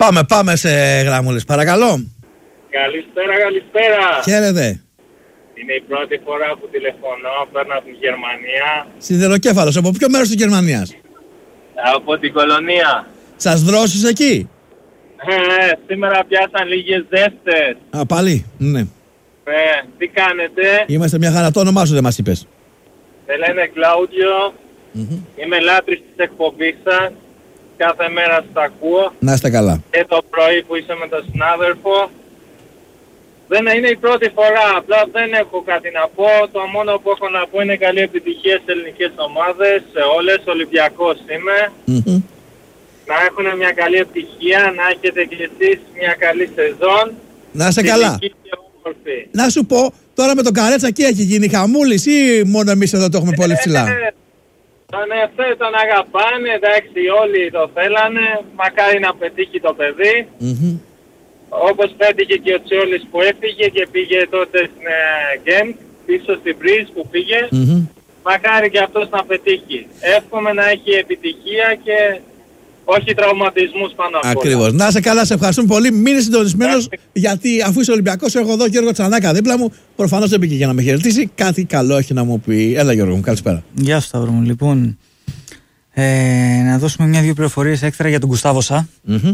Πάμε σε γραμμούλες, παρακαλώ. Καλησπέρα. Χαίρετε. Είναι η πρώτη φορά που τηλεφωνώ, παίρνω από την Γερμανία. Σιδεροκέφαλος, από ποιο μέρος της Γερμανίας? Από την Κολονία. Σας δρόσους εκεί? Σήμερα πιάσαν λίγες ζέστες. Α, πάλι, ναι. Τι κάνετε? Είμαστε μια χαρά, το όνομά σου δεν μας είπες. Με λένε Κλάουδιο. Είμαι λάτρης της εκπομπής σας. Κάθε μέρα σας ακούω. Να είστε καλά. Και το πρωί που είσαι με τον συνάδελφο. Δεν είναι η πρώτη φορά, απλά δεν έχω κάτι να πω. Το μόνο που έχω να πω είναι καλή επιτυχία σε ελληνικές ομάδες, σε όλες. Ολυμπιακός είμαι. Να έχουν μια καλή επιτυχία, να έχετε και εσείς μια καλή σεζόν. Να είστε καλά. Να σου πω, τώρα με τον Καρέτσα εκεί έχει γίνει χαμούλης ή μόνο εμείς εδώ το έχουμε πολύ ψηλά? Τον αγαπάνε, εντάξει, όλοι το θέλανε. Μακάρι να πετύχει το παιδί. Όπως πέτυχε και ο Τσιόλης που έφυγε και πήγε τότε στην Γκέμ, πίσω στην Μπρίζ που πήγε. Μακάρι και αυτός να πετύχει. Εύχομαι να έχει επιτυχία και όχι τραυματισμούς πάνω απ' όλα. Ακριβώς. Να είσαι καλά, σε ευχαριστούμε πολύ. Μείνε συντονισμένος, γιατί αφού είσαι Ολυμπιακός, έχω εδώ Γιώργο Τσανάκα δίπλα μου. Προφανώς δεν πήγε για να με χαιρετήσει. Κάτι καλό έχει να μου πει. Έλα, Γιώργο μου, καλησπέρα. Γεια σου, Σταύρο μου. Λοιπόν, να δώσουμε μια-δύο πληροφορίες έξτρα για τον Γκουστάβο Σα.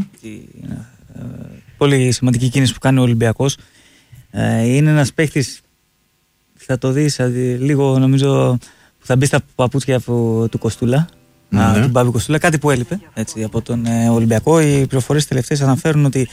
Πολύ σημαντική κίνηση που κάνει ο Ολυμπιακός. Είναι ένας παίχτης, θα το δεις λίγο νομίζω, που θα μπει στα παπούτσια του Κοστούλα. Του Μπάμπη Κοστούλα, κάτι που έλειπε έτσι, από τον Ολυμπιακό. Οι πληροφορίες τελευταίες αναφέρουν ότι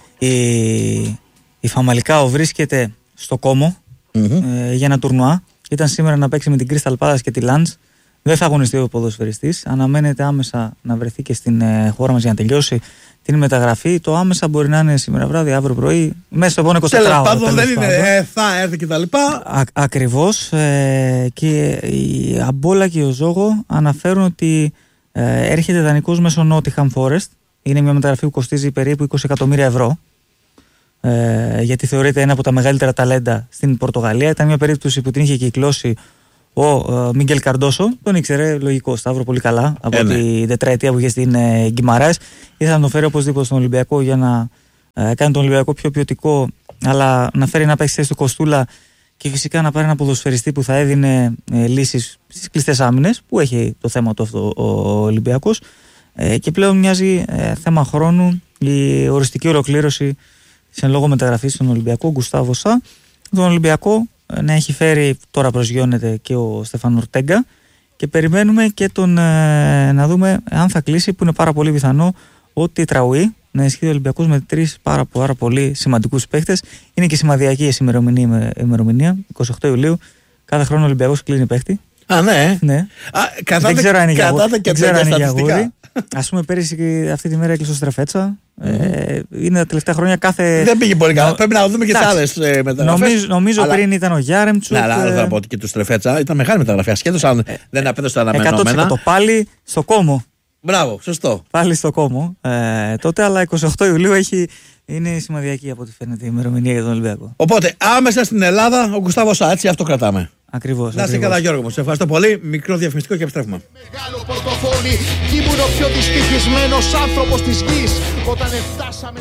η Φαμαλικάο βρίσκεται στο Κόμο για ένα τουρνουά. Ήταν σήμερα να παίξει με την Crystal Palace και τη Lens. Δεν θα αγωνιστεί ο ποδοσφαιριστής. Αναμένεται άμεσα να βρεθεί και στην χώρα μας για να τελειώσει την μεταγραφή. Το άμεσα μπορεί να είναι σήμερα βράδυ, αύριο πρωί, μέσα στο επόμενο 24 ώρο. Δεν είναι, θα έρθει κτλ. Ακριβώς. Και η Αμπόλα και ο Ζόγο αναφέρουν ότι έρχεται δανεικός μέσω Nottingham Forest. Είναι μια μεταγραφή που κοστίζει περίπου 20 εκατομμύρια ευρώ. Γιατί θεωρείται ένα από τα μεγαλύτερα ταλέντα στην Πορτογαλία. Ήταν μια περίπτωση που την είχε κυκλώσει ο Μίγκελ Καρντόσο. Τον ήξερε, λογικό, Σταύρο, πολύ καλά από την τετραετία που είχε στην Γκιμαράες. Ήθελα να τον φέρει οπωσδήποτε στον Ολυμπιακό για να κάνει τον Ολυμπιακό πιο ποιοτικό, αλλά να φέρει να παίξει θέση του Κοστούλα και φυσικά να πάρει ένα ποδοσφαιριστή που θα έδινε λύσεις στις κλειστές άμυνες, που έχει το θέμα του αυτό ο Ολυμπιακός. Και πλέον μοιάζει θέμα χρόνου η οριστική ολοκλήρωση της εν λόγω μεταγραφής στον Ολυμπιακό Γκουστάβο Σα. Τον Ολυμπιακό να έχει φέρει, τώρα προσγειώνεται και ο Στέφαν Ορτέγκα και περιμένουμε και τον να δούμε αν θα κλείσει, που είναι πάρα πολύ πιθανό, ότι Τραουί να ισχύει ο Ολυμπιακός με 3 πάρα πολύ σημαντικούς παίχτες. Είναι και σημαδιακή η ημερομηνία, 28 Ιουλίου. Κάθε χρόνο ο Ολυμπιακός κλείνει παίχτη. Α, ναι. Δεν ξέρω αν είναι για γούρι. Ας πούμε, πέρυσι αυτή τη μέρα έκλεισε ο Στρεφέτσα. Είναι τα τελευταία χρόνια δεν πήγε πολύ καλά. Πρέπει να δούμε και τις άλλες μεταγραφές. Νομίζω πριν ήταν ο Γιάρεμτσουκ. Ναι, αλλά θα πω ότι και του Στρεφέτσα ήταν μεγάλη μεταγραφή. Ασχέτως αν δεν απέδωσε τα αναμενόμενα. 100% πάλι στο Κόμο. Μπράβο, σωστό. Πάλι στο Κόμο. Τότε, αλλά 28 Ιουλίου είναι σημαδιακή από ό,τι φαίνεται η ημερομηνία για τον Ολυμπιακό. Οπότε άμεσα στην Ελλάδα ο Γκουστάβο Σα, έτσι αυτό κρατάμε. Ακριβώς. Να είστε καλά, Γιώργο μου. Σε ευχαριστώ πολύ. Μικρό διαφημιστικό και επιστρέφουμε. Μεγάλο πορτοφόλι, ήμουν ο πιο δυστυχισμένος άνθρωπος της γης όταν φτάσαμε.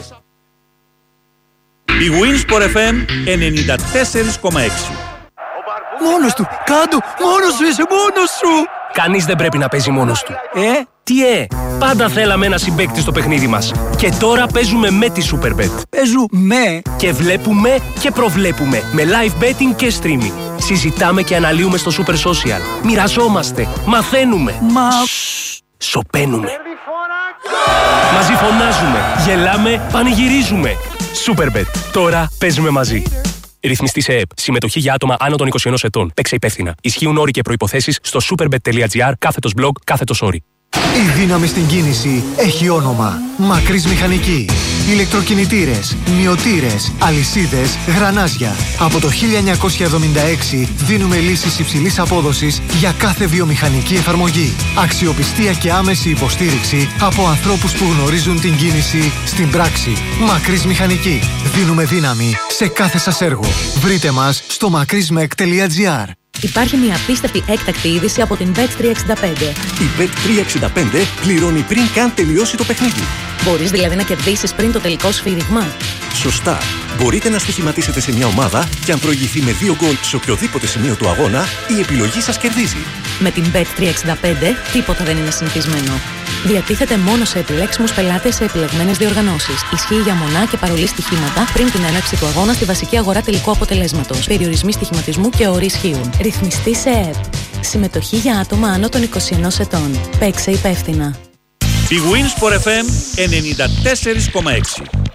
Η Winsport FM 94,6. Μόνος του, κάτω, μόνος σου είσαι, μόνος σου. Κανείς δεν πρέπει να παίζει μόνος του. Τι πάντα θέλαμε ένα συμπαίκτη στο παιχνίδι μας. Και τώρα παίζουμε με τη Superbet. Παίζουμε. Και βλέπουμε και προβλέπουμε με live betting και streaming. Συζητάμε και αναλύουμε στο Super Social. Μοιραζόμαστε, μαθαίνουμε. Σωπαίνουμε. Μαζί φωνάζουμε, γελάμε, πανηγυρίζουμε. Superbet. Τώρα παίζουμε μαζί. Ρυθμιστή σε ΕΕΠ. Συμμετοχή για άτομα άνω των 21 ετών. Παίξε υπεύθυνα. Ισχύουν όροι και προϋποθέσεις στο superbet.gr/blog/όροι. Η δύναμη στην κίνηση έχει όνομα. Μακρύς Μηχανική. Ηλεκτροκινητήρες, μυωτήρες, αλυσίδες, γρανάζια. Από το 1976 δίνουμε λύσεις υψηλής απόδοσης για κάθε βιομηχανική εφαρμογή. Αξιοπιστία και άμεση υποστήριξη από ανθρώπους που γνωρίζουν την κίνηση στην πράξη. Μακρύς Μηχανική. Δίνουμε δύναμη σε κάθε σας έργο. Βρείτε μας στο makrismek.gr. Υπάρχει μια απίστευτη έκτακτη είδηση από την Bet365. Η Bet365 πληρώνει πριν καν τελειώσει το παιχνίδι. Μπορείς δηλαδή να κερδίσεις πριν το τελικό σφύριγμα? Σωστά. Μπορείτε να στοιχηματίσετε σε μια ομάδα και αν προηγηθεί με 2 γκολ σε οποιοδήποτε σημείο του αγώνα, η επιλογή σας κερδίζει. Με την Bet365 τίποτα δεν είναι συνηθισμένο. Διατίθεται μόνο σε επιλέξιμους πελάτες σε επιλεγμένες διοργανώσεις. Ισχύει για μονά και παρολί στοιχήματα πριν την έναρξη του αγώνα στη βασική αγορά τελικού αποτελέσματος. Περιορισμοί στοιχηματισμού και όροι ισχύουν. Ρυθμιστή σε ΕΕΠ. Συμμετοχή για άτομα άνω των 21 ετών. Παίξε υπεύθυνα. Η Winsport FM 94,6.